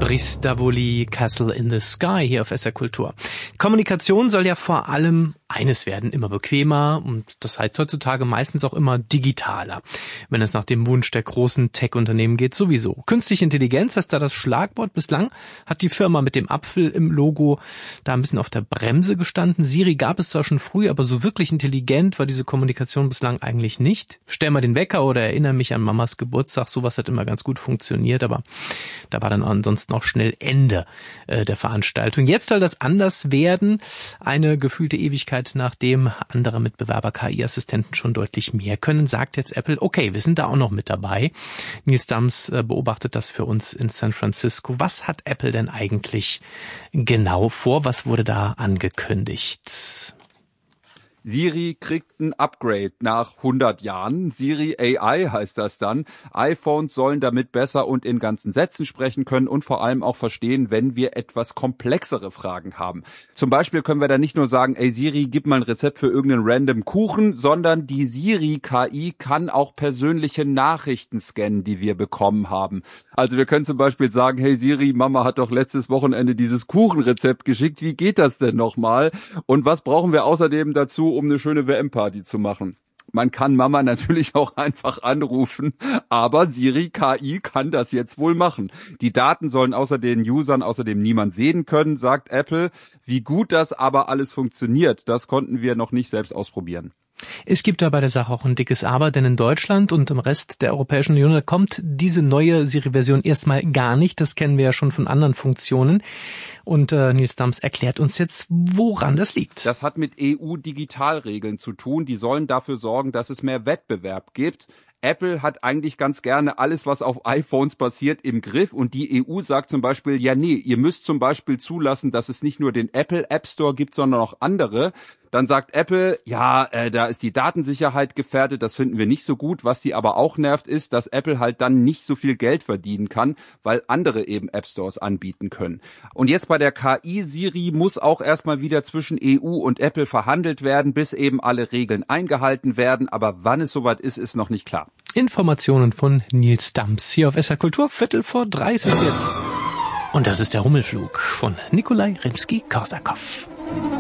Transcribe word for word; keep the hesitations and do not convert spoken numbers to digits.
Brice Davoli, Castle in the Sky hier auf S R Kultur. Kommunikation soll ja vor allem eines werden, immer bequemer und das heißt heutzutage meistens auch immer digitaler. Wenn es nach dem Wunsch der großen Tech-Unternehmen geht, sowieso. Künstliche Intelligenz heißt da das Schlagwort. Bislang hat die Firma mit dem Apfel im Logo da ein bisschen auf der Bremse gestanden. Siri gab es zwar schon früh, aber so wirklich intelligent war diese Kommunikation bislang eigentlich nicht. Stell mal den Wecker oder erinnere mich an Mamas Geburtstag. Sowas hat immer ganz gut funktioniert, aber da war dann ansonsten auch schnell Ende äh, der Veranstaltung. Jetzt soll das anders werden. Eine gefühlte Ewigkeit, nachdem andere Mitbewerber K I-Assistenten schon deutlich mehr können, sagt jetzt Apple, okay, wir sind da auch noch mit dabei. Nils Dams äh, beobachtet das für uns in San Francisco. Was hat Apple denn eigentlich genau vor? Was wurde da angekündigt? Siri kriegt ein Upgrade nach hundert Jahren. Siri A I heißt das dann. iPhones sollen damit besser und in ganzen Sätzen sprechen können und vor allem auch verstehen, wenn wir etwas komplexere Fragen haben. Zum Beispiel können wir da nicht nur sagen, ey Siri, gib mal ein Rezept für irgendeinen random Kuchen, sondern die Siri-K I kann auch persönliche Nachrichten scannen, die wir bekommen haben. Also wir können zum Beispiel sagen, hey Siri, Mama hat doch letztes Wochenende dieses Kuchenrezept geschickt. Wie geht das denn nochmal? Und was brauchen wir außerdem dazu, um eine schöne W M-Party zu machen? Man kann Mama natürlich auch einfach anrufen, aber Siri K I kann das jetzt wohl machen. Die Daten sollen außer den Usern außerdem niemand sehen können, sagt Apple. Wie gut das aber alles funktioniert, das konnten wir noch nicht selbst ausprobieren. Es gibt da bei der Sache auch ein dickes Aber, denn in Deutschland und im Rest der Europäischen Union kommt diese neue Siri-Version erstmal gar nicht. Das kennen wir ja schon von anderen Funktionen. Und äh, Nils Dams erklärt uns jetzt, woran das liegt. Das hat mit E U-Digitalregeln zu tun. Die sollen dafür sorgen, dass es mehr Wettbewerb gibt. Apple hat eigentlich ganz gerne alles, was auf iPhones passiert, im Griff und die E U sagt zum Beispiel, ja nee, ihr müsst zum Beispiel zulassen, dass es nicht nur den Apple App Store gibt, sondern auch andere. Dann sagt Apple, ja, äh, da ist die Datensicherheit gefährdet, das finden wir nicht so gut. Was die aber auch nervt, ist, dass Apple halt dann nicht so viel Geld verdienen kann, weil andere eben App Stores anbieten können. Und jetzt bei der K I-Siri muss auch erstmal wieder zwischen E U und Apple verhandelt werden, bis eben alle Regeln eingehalten werden. Aber wann es soweit ist, ist noch nicht klar. Informationen von Nils Dams hier auf S R Kultur, Viertel vor drei ist es jetzt. Und das ist der Hummelflug von Nikolai Rimski-Korsakow.